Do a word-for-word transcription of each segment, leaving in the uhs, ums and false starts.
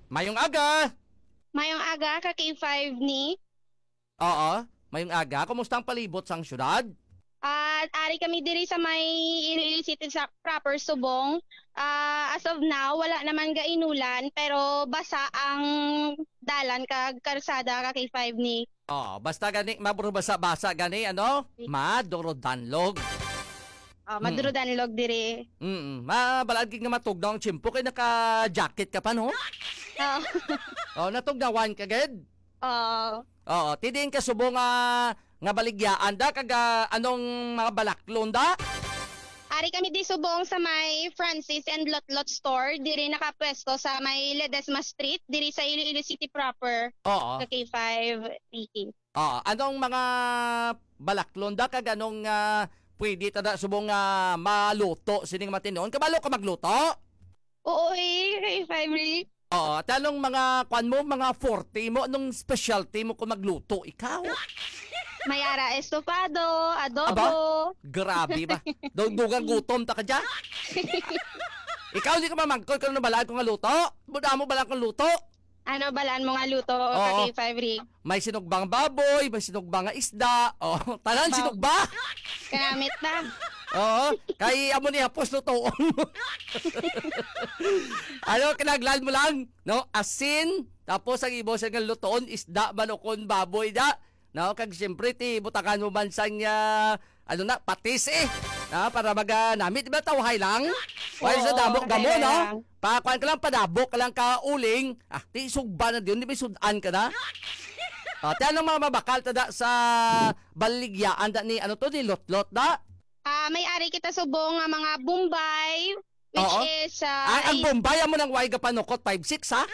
Mayong aga. Mayong aga ka K five ni. Oo, mayong aga. Kumusta ang palibot sang syudad? At ari kami diri sa may Iloilo City sa proper Subong. Ah, as of now wala naman ga inulan pero basa ang dalan kag karsada ka K five ni. Oo, basta gani maburo basa-basa gani ano? Madorodanlog. Ah, madurudan log diri. Mm. Mabalagig nga matugnaw ang tsimpo kay naka-jacket ka pa no? Oo. Oh, natugnawan ka gid. Oo. Oo, tidin ka subo nga nga baligyaan da kag ah, anong mga balaklon da? Ari kami di Subong sa may Francis and Lot Lot store diri nakapwesto sa may Ledesma Street diri sa Iloilo City proper Oo. ka K five Ricky. Oo, anong mga balaklon da kag anong ah, pwede tada subong nga maluto sining matinon? Kabalo ka magluto? Oo eh, K five Ricky. Oo, talong mga kwan mo, mga forte mo, anong specialty mo kung magluto ikaw? Mayara estofado, adobo. Aba? Grabe ba? Dugdugang gutom ta ka dyan? Ikaw di ka mamangkol kung ano balaan kung nga luto? Buda mo balaan kung luto? Ano balaan mo nga luto Oo. ka K five Rick? May sinugbang baboy, may sinugbang nga isda. Oh, tanan Bab- sinugba. Kanamit na. Oo, kay amo ni hapos lutoon mo. Ano, kinaglan mo lang, no? Asin, tapos ang ibo sa nga lutoon, isda, manokon, baboy da. No, kag siyempre ti butakan mo man sang uh, ano na, patis eh. Na, para maganamit, di ba tawhay lang? Wala sa Oo, damok gamo, kaya no? lang. Pakuan ka lang, padabok ka lang ka uling. Ah, ti sugba na diyon, di ba sudan ka na? Ah, ti anong mga mabakal tada sa baligyaan da ni, ano to, ni Lot-Lot da? Ah, may ari kita subong nga mga Bombay which Oo. is ah, Ah, ang ay- Bombay mo ng Waiga Panukot five six ha?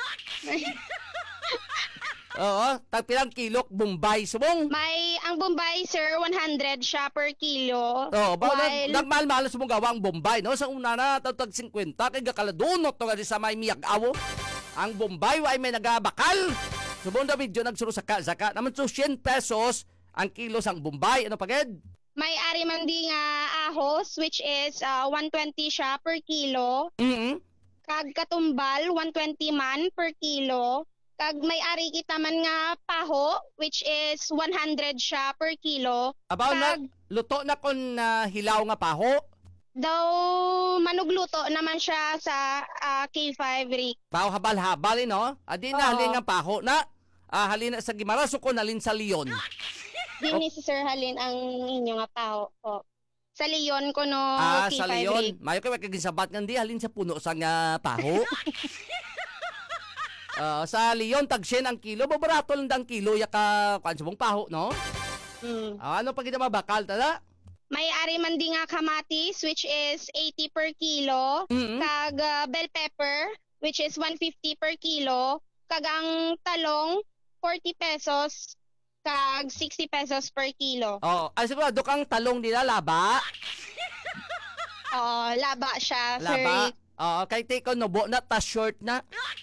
Oo, tagpilang kilok Bombay subong. may ang Bombay sir one hundred siya per kilo. Oo, ba while nag nagmahal-mahal sa mong gawa ang Bombay no sa una na tag fifty kay gakaladunot to sa may miyag-awo. Ang Bombay way may nagabakal. Subong da medyo nagsuro sa zaka naman so one hundred pesos ang kilo sang Bombay ano paged? may ari man di nga ahos which is ah, one twenty siya per kilo. Mhm. Kag katumbal one twenty man per kilo. Kag may ari kita man nga paho which is one hundred siya per kilo. Abaw na Kag- luto na kon na hilaw nga paho. Daw manugluto naman siya sa ah, K five Rick. Bao habal-habal eh, no? Adi na Oo. halin nga paho na. Ah, halin na sa Gimara so ko nalin sa Leon. Di ni si Sir Halin ang inyo nga paho po. Sa Leon ko no Ah, K sa five Leon. Rick. Mayo kay kagisabat nga di halin sa puno sa nga paho. Ah, sa Leon tag syen ang kilo, babarato lang dang kilo ya ka kwan subong paho, no? Mm. Ah, ano pag ita mabakal tada? May ari man di nga kamatis which is eighty per kilo. Mhm. Kag ah, bell pepper which is one fifty per kilo. Kag ang talong forty pesos. Kag sixty pesos per kilo. Oh, ay sigurado kang talong nila laba. Oo, laba siya, Sir Laba. Rick. Oo, kay take ko nubo na ta short na.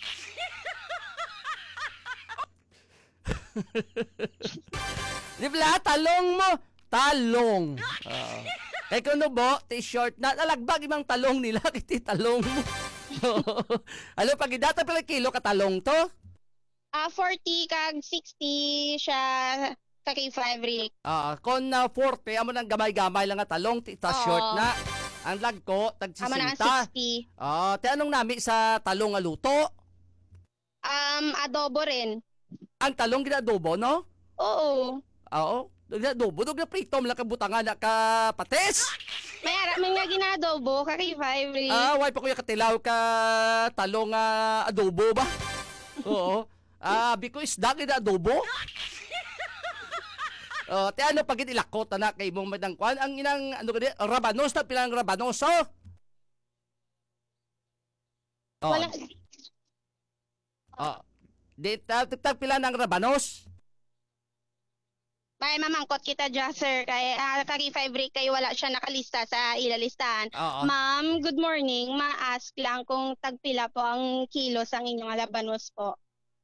Di ba talong mo? Talong. Oo. Kay ko nubo, t-shirt na nalagbag imang talong nila kay ti talong mo. Ano pag idata pala kilo ka talong to? Ah, forty kag sixty siya sa K five Rick. Ah, kon na forty amo nang gamay-gamay lang nga talong ti ta Oo. short na. Ang lagko tag Amo na ang sixty. sixty. Ah, ti anong nami sa talong nga luto? Um, adobo rin. Ang talong ginadobo, no? Oo. Oo. Ginadobo, dog na prito lang ka butangan na ka pates. May ara man nga ginadobo ka K five Rick. Ah, why pa kuya katilaw ka talong nga adobo ba? Oo. Ah, biko isda gina adobo. Oh, ti ano pagit ilakot na kay mong madangkwan ang inang ano gani rabanos ta pilang rabanoso. Oh. Wala Oh. Di ta ta pila ng rabanos. may mamangkot kita dyan, sir. Kay ah, ka K five Rick kay wala siya nakalista sa ilalistahan. Oo. Ma'am, good morning. Ma-ask lang kung tagpila po ang kilo sa inyong alabanos po.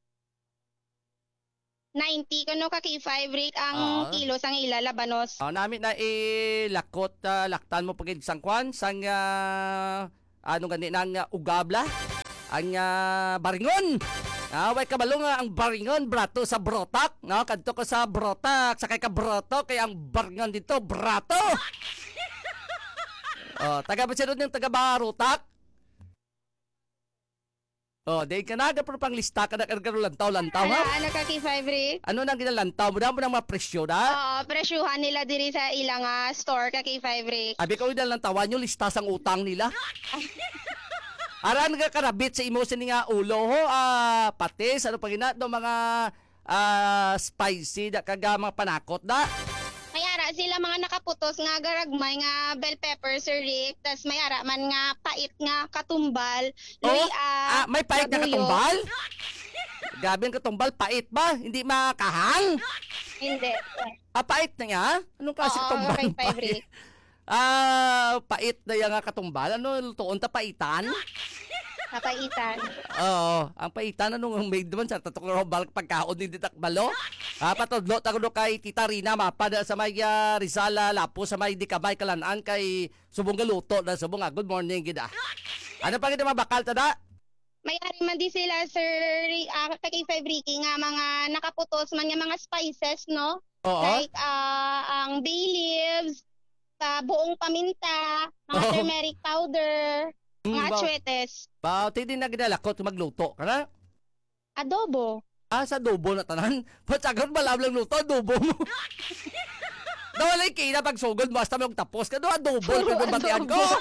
ninety kuno ka K five Rick ang Oo. kilo sang ila labanos. Oh, namin na ilakot uh, laktan mo pagid sang kwan sang uh, ano gani nang uh, ugabla ang uh, baringon. Ah, way kabalo nga ang baringon brato sa brotak, no? Kadto ko sa brotak, sakay ka broto kay ang baringon dito brato. Oh, taga ba siya yung taga barutak? Oh, day ka na pero pang lista ka na kagaro lantaw lantaw Ala, ha. ano ka K five Rick? Ano nang ginalantaw mo na mo nang mga presyo na? Oo, presyuhan nila diri sa ilang ah, store ka K five Rick. Abi ko na lantawan yung lista sang utang nila. Aran nga karabit sa imo sini nga ulo ho, ah, patis, ano pa gina do mga ah, spicy da kaga mga panakot da. Mayara sila mga nakaputos nga garagmay nga bell pepper Sir Rick, tas mayara man nga pait nga katumbal. Oh, Luy, ah, may pait na labuyo. katumbal? Gabi ang katumbal, pait ba? Hindi makahang? Hindi. Ah, pait na nga? Anong klase Oo, katumbal? K five Rick. Ah, pait na yung nga katumbal. Ano, lutoon ta paitan? Napaitan. Oo, ang paitan anong made naman sa tatok bal pagkaon ni ditakbalo. Ah, patudlo tagudo kay Tita Rina mapa da sa may uh, Rizala Lapo sa may Dikabay Kalanan kay subong galuto na subong ah, good morning gida. Ano pa gid mabakal ta da? Mayari man di sila Sir uh, K five Ricky nga mga nakaputos man nga mga spices no? Oo. Like ah, ang bay leaves, ah, buong paminta, mga Oo. turmeric powder, Mm, mga ba- atsuetes, Ba, ti din na ginalakot magluto kana? adobo. Ah, sa adobo na tanan. Patsagot malam lang luto adobo mo. Dawalay kina pag sugod basta mo tapos ka do adobo Puro pag batian ko. adobo.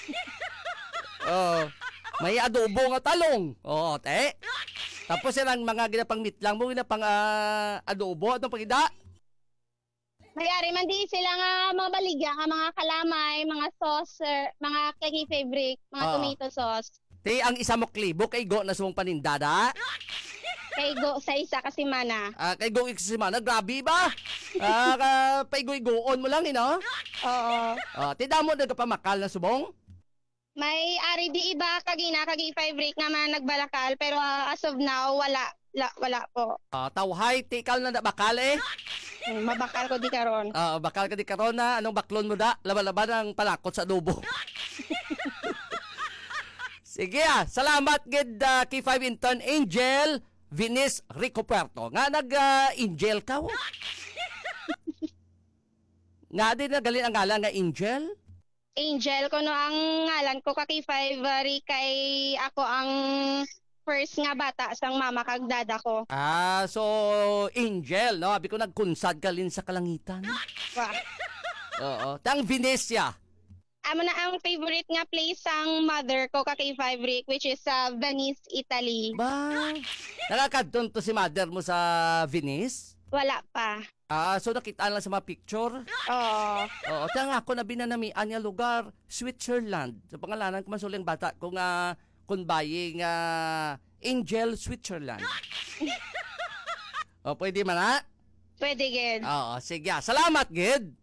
Oh. May adobo nga talong. Oo, te. Tapos yan ang mga ginapang mitlang mo, ginapang uh, adobo. Anong pagida? Mayari man di sila nga mga baligya, nga mga kalamay, mga sauce, sir, mga K favorite, mga Oo. tomato sauce. Te, ang isa mo klibo kay go na sumong panindada. Kay go sa isa kasi mana. Ah, kay go iksimana, grabe ba? Ah, ka, paigo-igoon mo lang, ino? Oo. Ah, te, damo na ka pamakal na subong? May ari di iba kagina kag five break naman nagbalakal pero ah, as of now wala la, wala po. Ah, tawhay, te, ikaw na bakal eh. Hmm, mabakal ko di karon. Ah, bakal ka di karon na, anong baklon mo da? Laban-laban ang palakot sa adobo. Sige ah, salamat gid uh, K five intern Angel Vinis Ricoperto. Nga nag-angel ka wo. Nga din na galing ang ngalan nga Angel? Angel ko no ang ngalan ko ka K five ari kay ako ang first nga bata sang mama kag dada ko. Ah, so Angel, no? Abi ko nagkunsad ka lin sa kalangitan. Wow. Oo. Tang Venecia. Amo na ang favorite nga place sang mother ko ka K five Rick which is sa Venice, Italy. Ba? Nakakadton to si mother mo sa Venice? Wala pa. Ah, so nakita lang sa mga picture? Oo. Oo, tanga ako na binanamian niya lugar, Switzerland. Sa pangalanan ko masuling bata ko nga kung buying uh, Angel Switzerland. O, pwede man ha? Pwede gid. Oo, sige. Salamat, Gid.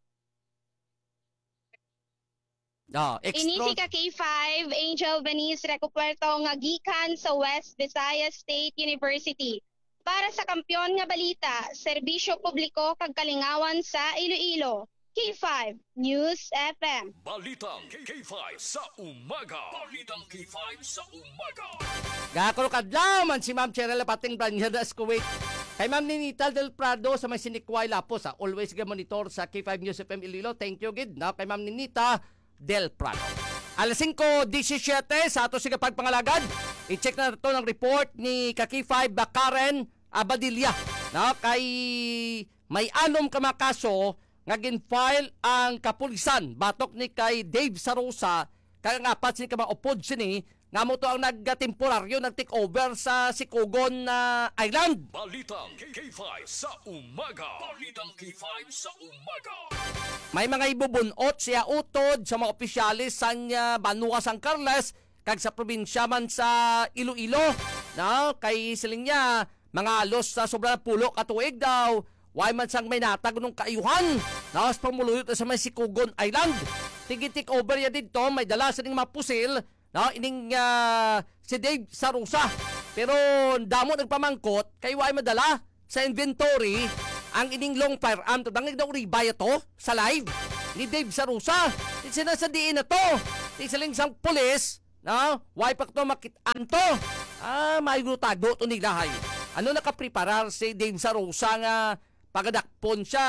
Oh, Inisi extra. ka K five, Angel Venice Recuperto nga gikan sa West Visayas State University. Para sa kampyon nga balita, serbisyo publiko kag kalingawan sa Iloilo. K five News F M. Balitang K five sa umaga. Balitang K five sa umaga. Gakaro kadlaw man si Ma'am Cheryl Pating Branyada sa Kuwait. Kay Ma'am Ninita del Prado sa may Sinikway Lapo sa always ga monitor sa K five News F M Iloilo. Thank you, Gid. No? Kay Ma'am Ninita del Prado. Alas singko disesyete sa ato siga pagpangalagad. I-check na ito ng report ni K five Bakaren Abadilla. No? Kay may anom ka mga kaso nga gin-file ang kapulisan batok ni kay Dave Sarosa kaya nga apat sini ka mga upod sini nga mo to ang nagtemporaryo nag-take over sa Sikugon na island. Balitang K five sa umaga. Balitang K five sa umaga. May mga ibubunot siya utod sa mga opisyalis sa uh, Banua San Carles kag sa probinsya man sa Iloilo. No? Kay siling niya mga alos sa sobrang pulo katuig daw. Why man sang may natag nung kaayuhan. Naos pamuluyot sa may Sikugon Island. Tigi-take over ya dito. May dala sa ning mga pusil. No? Ining uh, si Dave Sarusa. Pero damo nagpamangkot. Kay why madala sa inventory ang ining long firearm. Tadangig daw ribaya to sa live ni Dave Sarusa. Di sinasadiin na to. Di siling sang pulis. No? Why pa to makitaan to? Ah, may tago to nila hay. Ano nakapreparar si Dave sa Rosa nga pagadakpon siya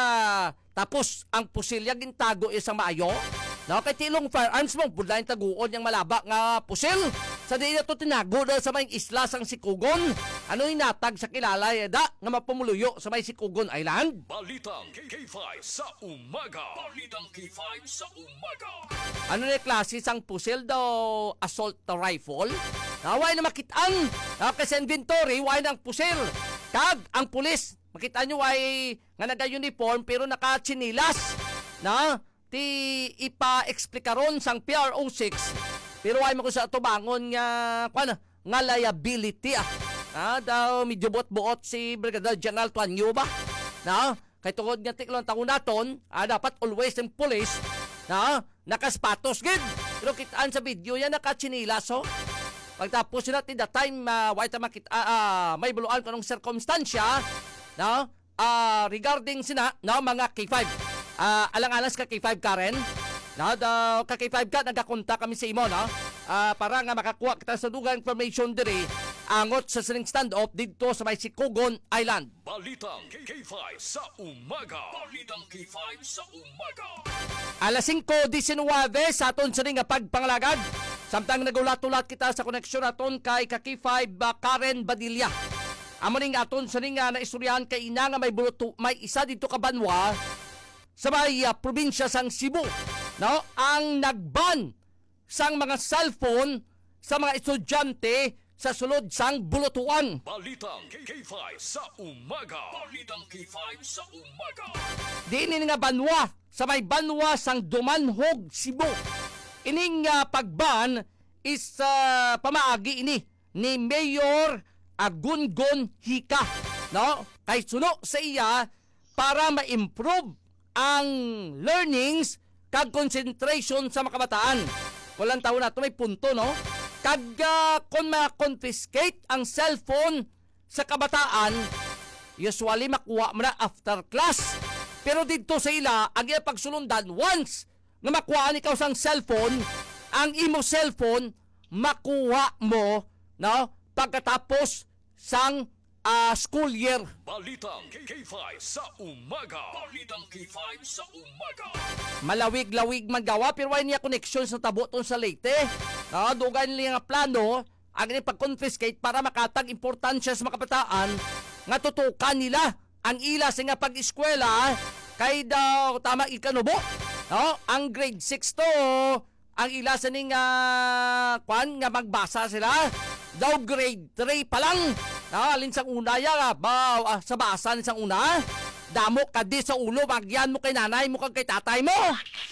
tapos ang pusilya gintago isang maayo? No, kay tilong firearms mo, budlayin taguon yung malaba nga pusil. Sa di na to tinago dahil sa may isla sang Sikugon. Ano inatag sa kilala da nga mapumuluyo sa may Sikugon Island? Balitang K five sa umaga. Balitang K five sa umaga. Ano na klase sang pusil daw assault rifle? Naway na makitaan. Na kasi inventory, why ng pusil. Kag ang pulis, makita nyo ay nga naka-uniform pero naka-chinilas. Na? Ti ipa-explikaron sang P R O six pero ay mo ko sa tubangon nga kwan nga liability ah. Na daw medyo buot-buot si Brigadier General Tuanyo ba? Na kay tungod nga tiklon taon naton, ah, dapat always yung police na nakaspatos gid. Pero kitaan sa video yan naka-chinilas oh. Pagtapos sila ti that time uh, white makita uh, uh, may buluan kanong circumstansya na uh, regarding sina na mga K five. Uh, alang-alas ka K five Karen. Na daw ka K five ka nagakontak kami sa imo no. Uh, para nga makakuha kita sa dugang information diri angot sa sining stand-off dito sa may Sikugon Island. Balitang K five sa umaga. Balitang K five sa umaga. Alas singko disenwebe sa aton sining nga pagpanglagad. Samtang nagulat-ulat kita sa koneksyon aton kay ka K five uh, Karen Badilla. Amo ning aton sining nga naistoryahan kay ina nga may buluto may isa dito ka banwa sa may uh, probinsya sang Cebu, no? Ang nagban sang mga cellphone sa mga estudyante sa sulod sang bulutuan. Balitang K five sa umaga. Balitang K five sa umaga. Diinin nga banwa sa may banwa sang Dumanhog, Cebu. Ining uh, pagban is uh, pamaagi ini ni Mayor Agungon Hika, no? Kay suno sa iya para ma-improve ang learnings kag concentration sa mga kabataan. Walang taon na ito may punto, no? Kag uh, kung ma-confiscate ang cellphone sa kabataan, usually makuha mo na after class. Pero dito sa ila, ang iyang pagsulundan, once na makuhaan ikaw sang cellphone, ang imo cellphone, makuha mo, no? Pagkatapos sang Uh, school year. Balitang K five sa umaga. Balitang K five sa umaga. Malawig-lawig magawa pero wala niya connection sa taboton sa Leyte. No, dugan niya nga plano ang ini pag-confiscate para makatag importansya sa mga kabataan nga tutukan nila ang ila sa nga pag-eskwela kay daw tama ikanubo. No, ang grade six to ang ila sa ning uh, kwan nga magbasa sila daw grade three pa lang. Ah, alin sang una ya nga, ba, ah, sa basa ni sang una, damo ka di sa ulo, bagyan mo kay nanay mo kag kay tatay mo.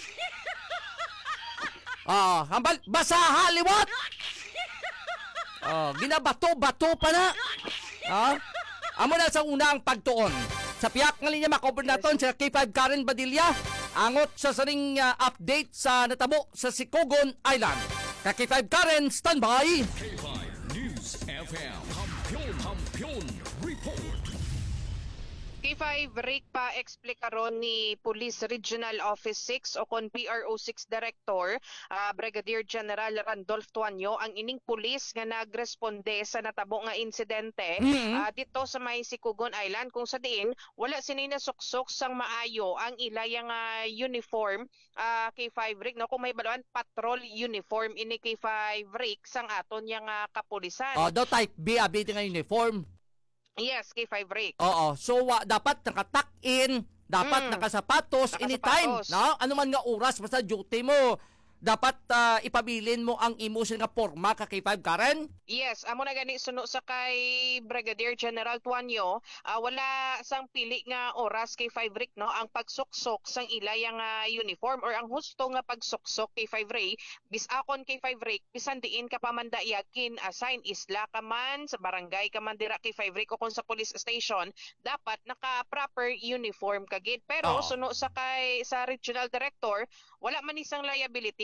Ah, hambal, basa haliwat. Ah, ginabato-bato pa na. Ah, amo na sa una ang pagtuon. Sa piyak nga linya makover naton sa K five Karen Badilla, angot sa saring uh, update sa natabo sa Sikugon Island. Ka K five Karen, standby. K five News F M. Hampion, Hampion Report. K five Rick pa eksplikaron ni Police Regional Office six o kon P R O six Director uh, Brigadier General Randolph Tuanyo ang ining pulis nga nagresponde sa natabo nga insidente Mm-hmm. uh, dito sa may Sikugon Island kung sa diin wala sinay nasuksok sang maayo ang ilayang uh, uniform uh, K five Rick no kung may baluan patrol uniform ini K five Rick sang aton yang uh, kapulisan. Oh, daw type B abi nga uniform. Yes, K five Rick. Oo, so uh, dapat nakatuck-in, dapat Mm. nakasapatos, Nakasapatos. anytime, no? Ano man nga oras basta duty mo, dapat uh, ipabilin mo ang imo nga porma ka K five Karen. Yes, amo na gani suno sa kay Brigadier General Tuanyo, uh, wala sang pili nga oras K five Rick no ang pagsuksok sang ilayang uh, uniform or ang husto nga pagsuksok K five Ray bisakon K five Rick bisan diin ka pamanda yakin assign isla ka man sa barangay ka man dira K five Rick o kon sa police station dapat naka proper uniform kagid pero Oh. suno sa kay sa regional director wala man isang liability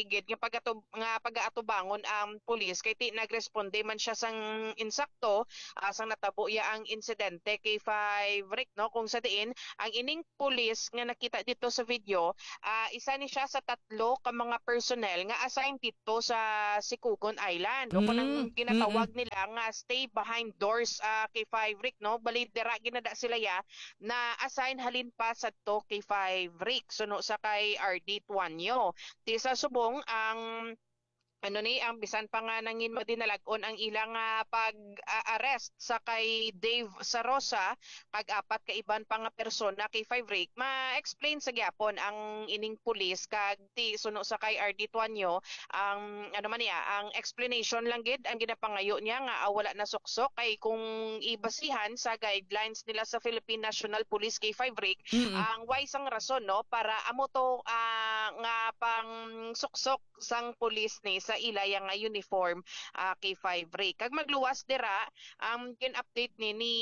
paligid nga pagato nga pagaatubangon ang pulis kay ti nagresponde man siya sang insakto uh, sang natabo ya ang insidente kay five Rick no kung sa diin ang ining pulis nga nakita dito sa video uh, isa ni siya sa tatlo ka mga personnel nga assigned dito sa Sikugon Island no kung ang Mm, ginatawag nila nga stay behind doors uh, kay five Rick no bali dira ginada sila ya na assign halin pa sa to kay five Rick suno sa kay R D Tuanyo. Ti sa subong ang ano ni ang bisan pa nga nangin madinalagon ang ilang uh, pag-arrest sa kay Dave Sarosa kag apat ka iban pa nga persona kay five Rick ma-explain sa gyapon ang ining pulis kag ti suno sa kay R D Tuanyo ang ano man niya ang explanation lang gid ang ginapangayo niya nga ah, wala na suksok kay kung ibasihan sa guidelines nila sa Philippine National Police kay five Rick Mm-mm. ang wise ang rason no para amo to ah, nga pang suksok sang pulis ni sa ilaya nga uniform uh, kay five Rick. Kag magluwas dira ang um, kin-update ni ni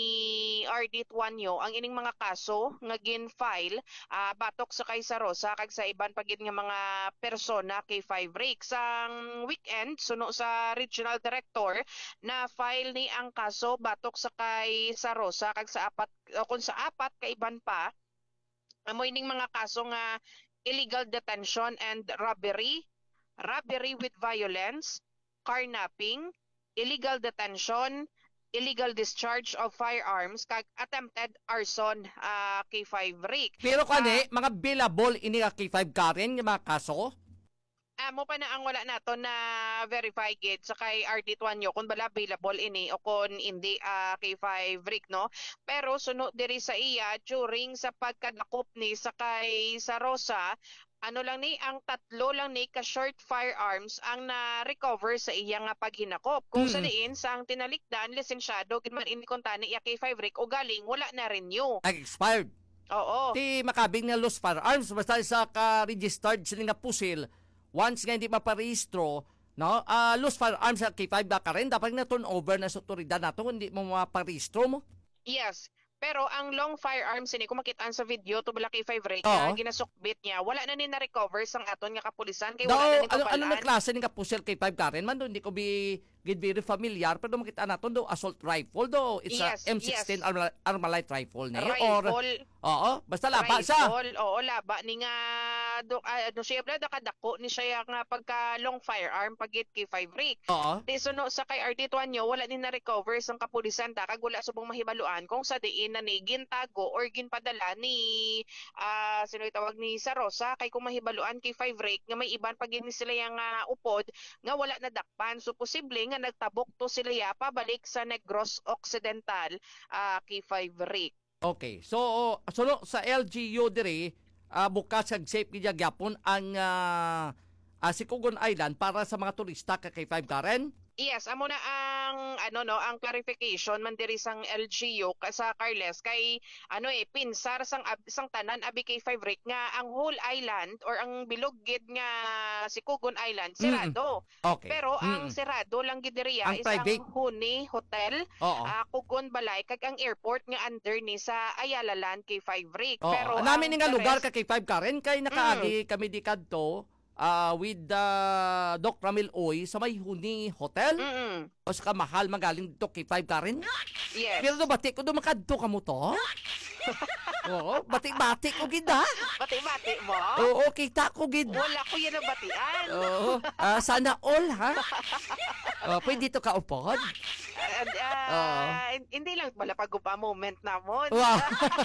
R D Tuanyo ang ining mga kaso nga gin-file uh, batok sa kay Sarosa kag sa iban pagid nga mga persona kay five Rick. Sang weekend suno sa regional director na file ni ang kaso batok sa kay Sarosa kag sa apat o kung sa apat ka iban pa amo ining mga kaso nga illegal detention and robbery, robbery with violence, carnapping, illegal detention, illegal discharge of firearms, kag attempted arson uh, kay five Rick. Pero kani, mga billable ini ka K five Karen, yung mga kaso? Amo pa na ang wala nato na verify gid sa kay R D Tuanyo kung bala available ini o kung hindi uh, kay five Rick no. Pero sunod diri sa iya during sa pagkadakop ni sa kay Sarosa ano lang ni ang tatlo lang ni ka short firearms ang na-recover sa iya nga paghinakop. Kung Mm. sa diin sang tinalikdan lisensyado gid man ini kontani iya kay five Rick o galing wala na renew. Ay, expired. Oo. Ti makabing na lost firearms, basta sa ka-registered sila nga pusil, once nga hindi maparehistro, no, uh, lost firearms sa K five da ka rin, dapat na turn over na sa otoridad nato kung hindi mo maparehistro mo. Yes. Pero ang long firearms ini kung makitaan sa video to bala kay five Rick Oo. nga ginasukbit niya wala na ni na recover sang aton nga kapulisan kay Daw, wala na ni ano, ano kapalaan. na klase ni kapusil K five Karen man, do, hindi ko bi gid very familiar, pero makita nato do assault rifle do, it's Yes, a M sixteen yes. Arma, Armalite rifle ni or Rifle, oo, basta laba siya. rifle, oo, laba ni nga do, ah, ano siya bala kadako ni siya nga pagka long firearm pagit kay five Rick. Oo. Di suno sa kay R D Tuanyo wala ni na recover sang kapulisan ta kag wala subong mahibaluan kung sa diin na ni gintago or ginpadala ni ah sino itawag ni Sarosa kay kung mahibaluan kay five Rick nga may iban pag ni sila yang nga upod nga wala na dakpan so posible nga nagtabok to sila ya pabalik sa Negros Occidental ah kay five Rick. Okay. So, suno sa L G U diri, ah, bukas kag safe gid gyapon ang uh, Sikugon Island para sa mga turista ka kay five Karen. Yes, amo na ang ano no, ang clarification man diri sang L G U ka- sa Carles kay ano eh pinsar sang ab- sang tanan abi kay five Rick nga ang whole island or ang bilog gid nga Sikugon Island sirado. Okay. Pero ang Mm-mm. sirado lang gid diri ya Ang isang private. Huni Hotel, Oo. ah, Kugon Balay kag ang airport nga under ni sa Ayala Land kay five Rick. Oo. Pero namin ang nga the lugar rest- ka kay five Karen kay nakaagi kami di kadto ah, with the Doc Ramil Oy sa may Huni Hotel. Mm-mm. O sa mahal magaling dito kay five Karen. Yes. Pero do batik ko do makadto ka mo to. Oo, batik-batik ko gid ha. Bati-bati mo. Oo, kita ko gid. Wala ko yan na batian. Oo. Ah, sana all ha. Oh, pwede to ka upod. Ah, ah, hindi lang pala pag-upa moment namon. Wow.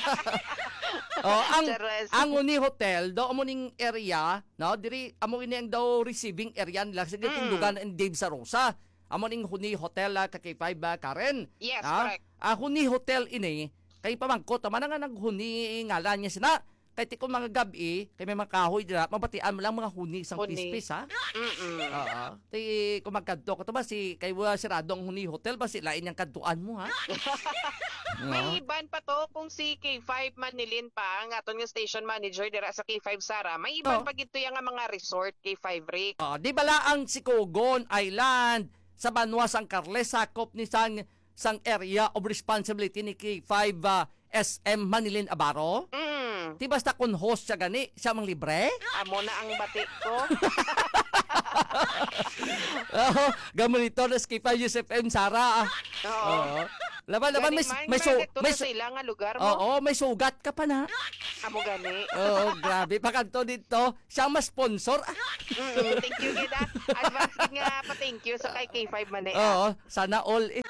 oh, ang Chares. ang uni hotel do amo ning area, no? Diri amo ini ang daw receiving area nila sa Mm. tindugan ng Dave Sarosa. Amo ning huni hotel ah, ka kay five ba Karen. Yes, Ah, correct. Ah, huni hotel ini kay pamangko tama na nga naghuni ngalan niya sina. Kay ti ko mga gabi, kay may mga kahoy dira, mabatian mo lang mga huni isang Huni. pispis ha. Mm-mm. Oo. Ti kung magkadto ko to ba si kay wa siradong huni hotel ba si lain yang kadtuan mo ha. May iban pa to kung si K five Manilin pa, ang aton nga station manager dira sa K five Sara. May iban Oh. pa gito yung nga mga resort K five Rick. Ah, di bala ang Sikugon Island sa Banwa San Carles sakop ni sang sang area of responsibility ni K five ah, S M Manilin Abaro. Mm. Di basta kun host siya gani, siya mang libre? Amo na ang bati ko. Oo, gamonitor na K five News F M, Sara. ah. Oo. Oo. Laban, laban, may, Gani man, may, nga, su- dito may, na sa su- ilang nga lugar mo. Oo, may sugat ka pa na. Amo gani. Oo, grabe. Pakanto dito, siyang ma-sponsor. Ah. Mm, thank you kita. Advance nga pa thank you sa kay K five man eh. Oo, sana all. Eh.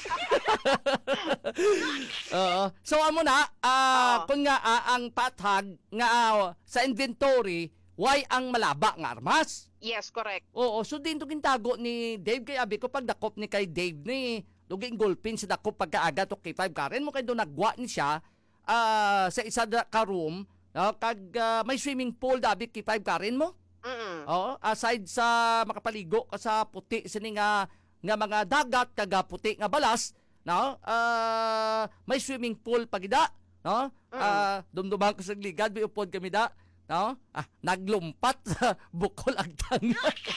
Oo. So, amo na, ah, Oo. kung nga ah, ang patag nga ah, sa inventory, why ang malaba nga armas? Yes, correct. Oo, so din to gintago ni Dave kay abi ko pag dakop ni kay Dave ni duging gulpin sa dakop pagkaaga to K five Karen mo kay do nagwa ni siya ah, sa isa da ka room no, kag ah, may swimming pool dabi K five Karen mo. Mm. Oo, aside sa makapaligo ka sa puti sini nga nga mga dagat kag ah, puti nga balas no, ah, may swimming pool pagida no. Ah, dumduman ko sa ligad bi upod kami da no? Ah, naglumpat sa bukol agtang.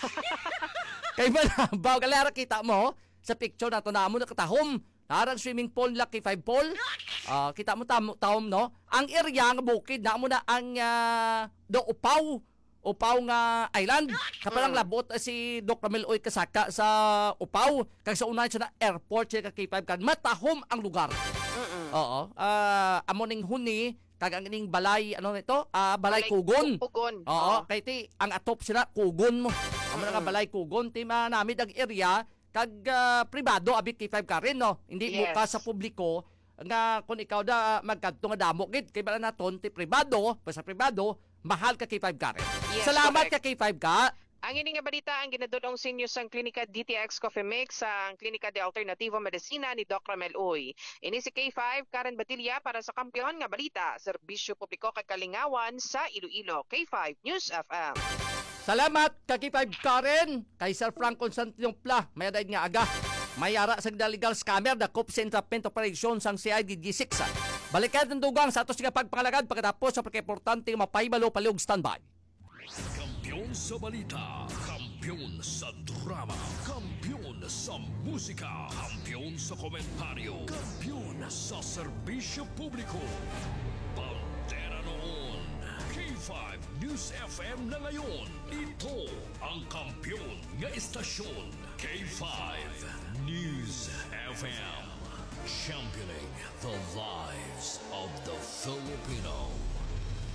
Kay Banabaw, kalera kita mo sa picture na to na mo nakatahom. Narang swimming pool la K five pool. Ah, kita mo tam tahom no. Ang area nga bukid na mo na ang ah, do upaw. Upaw nga island. Kapalang labot eh, si Doc Ramil Oy kasaka sa upaw. Kag sa unay siya na airport siya ka K five kan matahom ang lugar. Mm-mm. Oo. Ah, amo ning huni kag ang ining balay ano nito? Ah, balay, kugon. Kugon. Oo, kay ti ang atop sila kugon mo. Amo na nga Mm. balay kugon ti manamid ang area kag ah, pribado abi K five ka rin no. Hindi Yes. muka sa publiko nga kung ikaw da magkadto nga damo gid kay bala naton ti pribado, pa sa pribado mahal ka K five ka rin. Yes, Salamat correct. ka K five ka. Ang ini nga balita ang ginadudong sinyo sa klinika D T X Coffee Mix sa klinika de Alternativo Medicina ni Doc Ramel Uy. Ini si K five Karen Batilla para sa kampiyon nga balita, serbisyo publiko kag kalingawan sa Iloilo. K five News F M. Salamat ka K five Karen. Kay Sir Frank Constantino Pla, may daig nga aga. May ara sa illegal scammer da Coop Entrapment Operation sang C I D G six. Balikan ng dugang sa atos nga pagpangalagad pagkatapos sa pagkaimportante mapaybalo paliog standby. Kampiyon sa balita, kampiyon sa drama, kampiyon sa musika, kampiyon sa komentaryo, kampiyon sa serbisyo publiko. Pantera noon, K five News F M na ngayon. Ito ang kampiyon nga istasyon, K five News F M. Championing the lives of the Filipino.